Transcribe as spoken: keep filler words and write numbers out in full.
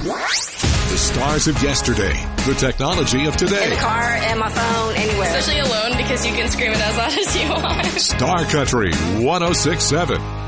The stars of yesterday, the technology of today. In the car, and my phone, anywhere. Especially alone because you can scream it as loud as you want. Star Country one oh six point seven.